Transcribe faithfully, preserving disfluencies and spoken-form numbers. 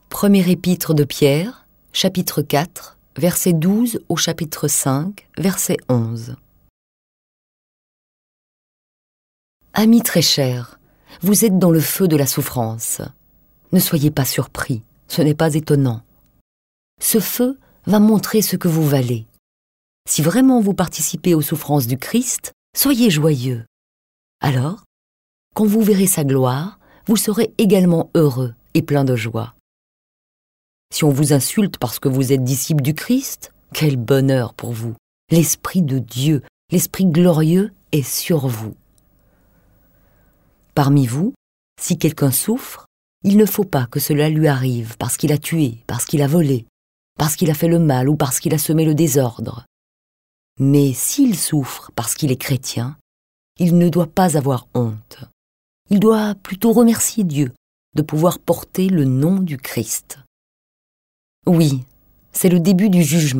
Premier épître de Pierre, chapitre quatre, verset douze au chapitre cinq, verset onze. Amis très chers, vous êtes dans le feu de la souffrance. Ne soyez pas surpris, ce n'est pas étonnant. Ce feu va montrer ce que vous valez. Si vraiment vous participez aux souffrances du Christ, soyez joyeux. Alors, quand vous verrez sa gloire, vous serez également heureux et plein de joie. Si on vous insulte parce que vous êtes disciple du Christ, quel bonheur pour vous! L'Esprit de Dieu, l'Esprit glorieux est sur vous. Parmi vous, si quelqu'un souffre, il ne faut pas que cela lui arrive parce qu'il a tué, parce qu'il a volé, parce qu'il a fait le mal ou parce qu'il a semé le désordre. Mais s'il souffre parce qu'il est chrétien, il ne doit pas avoir honte. Il doit plutôt remercier Dieu de pouvoir porter le nom du Christ. Oui, c'est le début du jugement.